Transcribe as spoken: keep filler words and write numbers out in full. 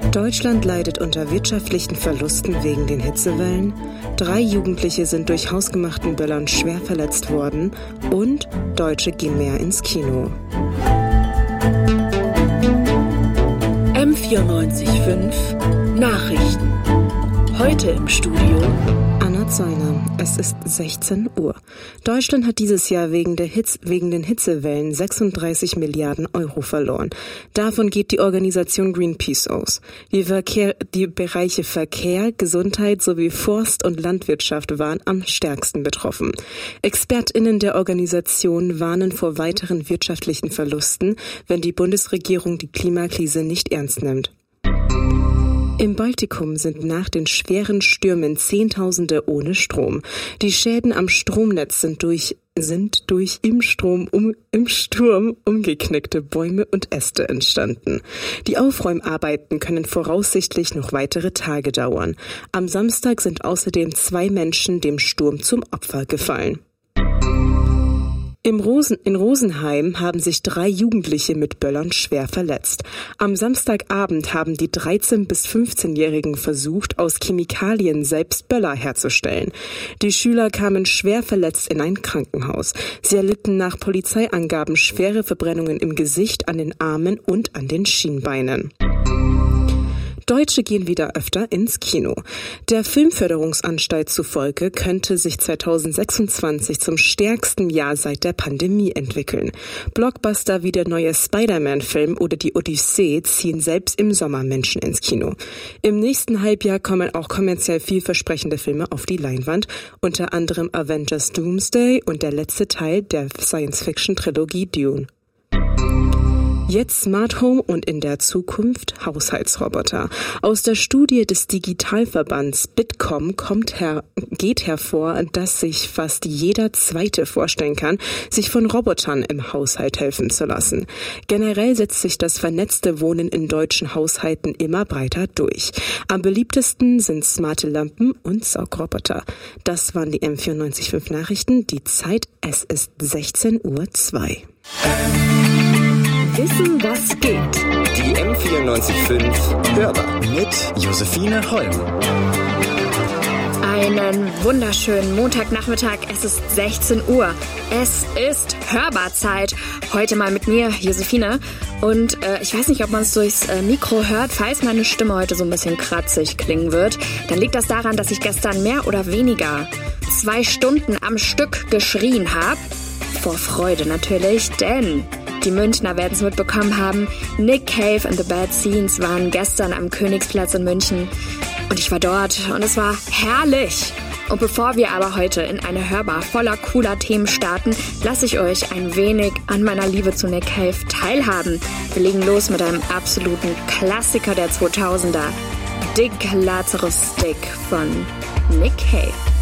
Deutschland leidet unter wirtschaftlichen Verlusten wegen den Hitzewellen. Drei Jugendliche sind durch hausgemachten Böllern schwer verletzt worden. Und Deutsche gehen mehr ins Kino. M vierundneunzig Komma fünf Nachrichten. Heute im Studio Anna Zäuner. Es ist sechzehn Uhr. Deutschland hat dieses Jahr wegen, der Hitz, wegen den Hitzewellen sechsunddreißig Milliarden Euro verloren. Davon geht die Organisation Greenpeace aus. Die, Verkehr, die Bereiche Verkehr, Gesundheit sowie Forst- und Landwirtschaft waren am stärksten betroffen. ExpertInnen der Organisation warnen vor weiteren wirtschaftlichen Verlusten, wenn die Bundesregierung die Klimakrise nicht ernst nimmt. Im Baltikum sind nach den schweren Stürmen Zehntausende ohne Strom. Die Schäden am Stromnetz sind durch sind durch im, Strom um, im Sturm umgeknickte Bäume und Äste entstanden. Die Aufräumarbeiten können voraussichtlich noch weitere Tage dauern. Am Samstag sind außerdem zwei Menschen dem Sturm zum Opfer gefallen. Im Rosen, in Rosenheim haben sich drei Jugendliche mit Böllern schwer verletzt. Am Samstagabend haben die dreizehn- bis fünfzehnjährigen versucht, aus Chemikalien selbst Böller herzustellen. Die Schüler kamen schwer verletzt in ein Krankenhaus. Sie erlitten nach Polizeiangaben schwere Verbrennungen im Gesicht, an den Armen und an den Schienbeinen. Deutsche gehen wieder öfter ins Kino. Der Filmförderungsanstalt zufolge könnte sich zweitausendsechsundzwanzig zum stärksten Jahr seit der Pandemie entwickeln. Blockbuster wie der neue Spider-Man-Film oder die Odyssee ziehen selbst im Sommer Menschen ins Kino. Im nächsten Halbjahr kommen auch kommerziell vielversprechende Filme auf die Leinwand, unter anderem Avengers Doomsday und der letzte Teil der Science-Fiction-Trilogie Dune. Jetzt Smart Home und in der Zukunft Haushaltsroboter. Aus der Studie des Digitalverbands Bitkom kommt her, geht hervor, dass sich fast jeder Zweite vorstellen kann, sich von Robotern im Haushalt helfen zu lassen. Generell setzt sich das vernetzte Wohnen in deutschen Haushalten immer breiter durch. Am beliebtesten sind smarte Lampen und Saugroboter. Das waren die M vierundneunzig Komma fünf Nachrichten. Die Zeit, es ist sechzehn Uhr zwei. Wissen, was geht. Die M vierundneunzig Komma fünf Hörbar mit Josephine Holm. Einen wunderschönen Montagnachmittag. Es ist sechzehn Uhr. Es ist Hörbarzeit. Heute mal mit mir, Josephine. Und äh, ich weiß nicht, ob man es durchs äh, Mikro hört. Falls meine Stimme heute so ein bisschen kratzig klingen wird, dann liegt das daran, dass ich gestern mehr oder weniger zwei Stunden am Stück geschrien habe. Vor Freude natürlich, denn die Münchner werden es mitbekommen haben. Nick Cave and the Bad Scenes waren gestern am Königsplatz in München. Und ich war dort und es war herrlich. Und bevor wir aber heute in eine Hörbar voller cooler Themen starten, lasse ich euch ein wenig an meiner Liebe zu Nick Cave teilhaben. Wir legen los mit einem absoluten Klassiker der zweitausender. Dick Lazarus Stick von Nick Cave.